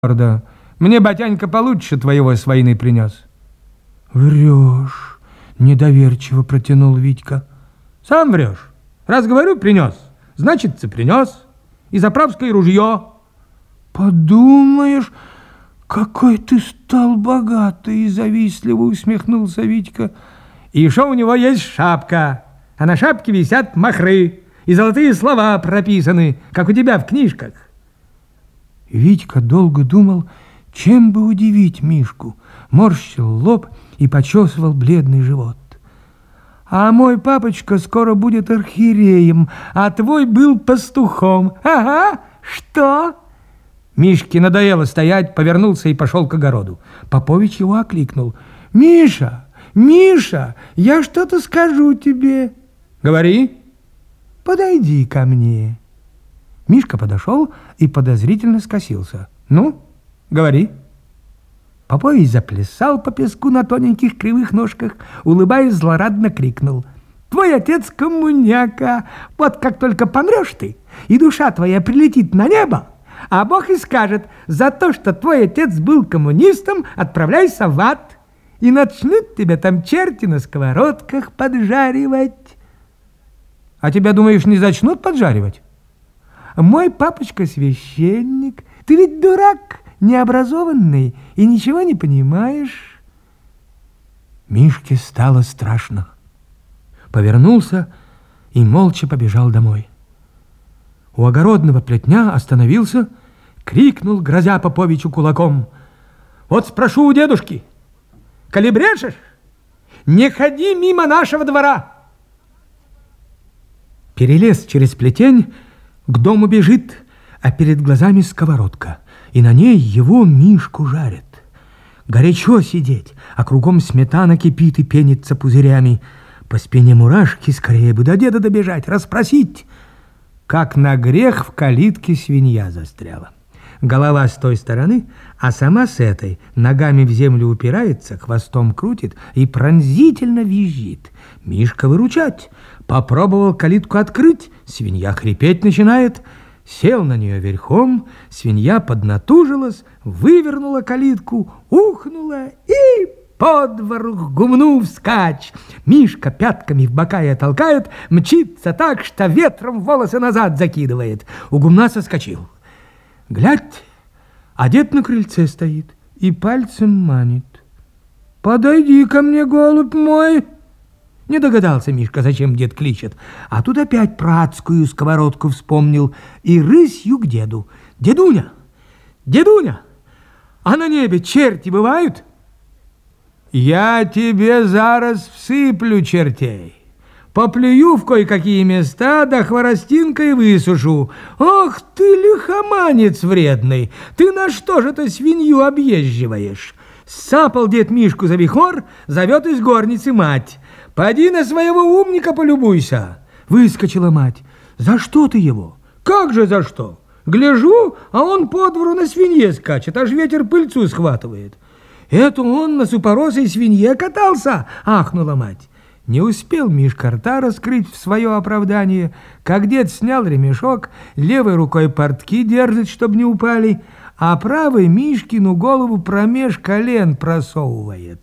Да. Мне батянька получше твоего с войны принес. Врешь, недоверчиво протянул Витька. Сам врешь. Раз говорю, принес, значит, ты принес. И заправское ружье. Подумаешь, какой ты стал богатый, завистливо усмехнулся Витька. И еще у него есть шапка, а на шапке висят махры, и золотые слова прописаны, как у тебя в книжках. Витька долго думал, чем бы удивить Мишку, морщил лоб и почесывал бледный живот. А мой папочка скоро будет архиереем, а твой был пастухом. Ага, что? Мишке надоело стоять, повернулся и пошел к огороду. Попович его окликнул. Миша, Миша, я что-то скажу тебе. Говори. Подойди ко мне. Мишка подошел и подозрительно скосился. Ну, говори. Попович заплясал по песку на тоненьких кривых ножках, улыбаясь, злорадно крикнул. Твой отец коммуняка. Вот как только помрешь ты, и душа твоя прилетит на небо, а Бог и скажет, за то, что твой отец был коммунистом, отправляйся в ад, и начнут тебя там черти на сковородках поджаривать. А тебя, думаешь, не зачнут поджаривать? Мой папочка священник. Ты ведь дурак, необразованный, и ничего не понимаешь. Мишке стало страшно. Повернулся и молча побежал домой. У огородного плетня остановился, крикнул, грозя Поповичу кулаком. Вот спрошу у дедушки, коли брешешь, не ходи мимо нашего двора. Перелез через плетень, к дому бежит, а перед глазами сковородка, и на ней его, Мишку, жарят. Горячо сидеть, а кругом сметана кипит и пенится пузырями. По спине мурашки, скорее бы до деда добежать, расспросить. Как на грех в калитке свинья застряла. Голова с той стороны, а сама с этой ногами в землю упирается, хвостом крутит и пронзительно визжит. Мишка выручать. Попробовал калитку открыть, свинья хрипеть начинает. Сел на нее верхом, свинья поднатужилась, вывернула калитку, ухнула и под двор к гумну вскачь. Мишка пятками в бока ее толкает, мчится так, что ветром волосы назад закидывает. У гумна соскочил. Глядь, а дед на крыльце стоит и пальцем манит. «Подойди ко мне, голубь мой!» Не догадался Мишка, зачем дед кличет. А тут опять про адскую сковородку вспомнил и рысью к деду. «Дедуня! Дедуня! А на небе черти бывают?» «Я тебе зараз всыплю чертей. Поплюю в кое-какие места, да хворостинкой высушу. Ох ты, лихоманец вредный! Ты на что же ты свинью объезживаешь?» Сапал дед Мишку за вихор, зовет из горницы мать. «Поди на своего умника полюбуйся!» Выскочила мать. «За что ты его?» «Как же за что? Гляжу, а он по двору на свинье скачет, аж ветер пыльцу схватывает». «Это он на супоросой свинье катался?» — ахнула мать. Не успел Мишка рта раскрыть в свое оправдание, как дед снял ремешок, левой рукой портки держит, чтоб не упали, а правой Мишкину голову промеж колен просовывает.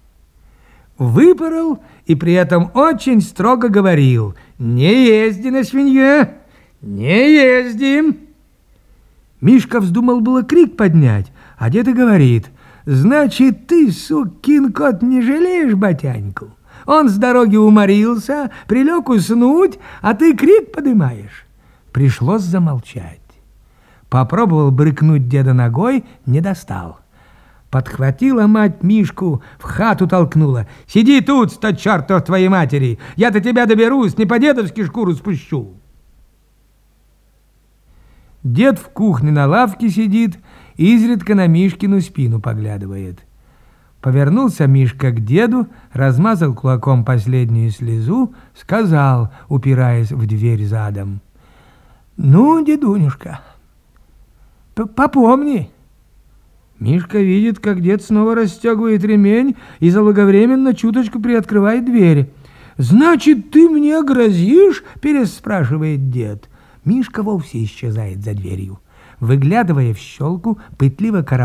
Выпорол и при этом очень строго говорил: «Не езди на свинье, не езди!» Мишка вздумал было крик поднять, а дед и говорит: «Значит, ты, сукин кот, не жалеешь батяньку? Он с дороги уморился, прилег уснуть, а ты крик подымаешь». Пришлось замолчать. Попробовал брыкнуть деда ногой, не достал. Подхватила мать Мишку, в хату толкнула. «Сиди тут, сто чертов твоей матери! Я до тебя доберусь, не по-дедовски шкуру спущу!» Дед в кухне на лавке сидит, изредка на Мишкину спину поглядывает. Повернулся Мишка к деду, размазал кулаком последнюю слезу, сказал, упираясь в дверь задом: «Ну, дедунюшка, попомни». Мишка видит, как дед снова расстегивает ремень и заблаговременно чуточку приоткрывает дверь. «Значит, ты мне грозишь?» – переспрашивает дед. Мишка вовсе исчезает за дверью. выглядывая в щелку, пытливо